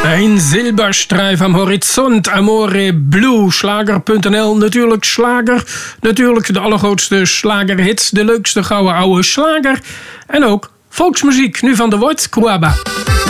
Een zilberstreif am horizont, amore blue, slager.nl, natuurlijk slager, natuurlijk de allergrootste slagerhits, de leukste gouden oude slager en ook volksmuziek, nu van de Wort, Kuaba.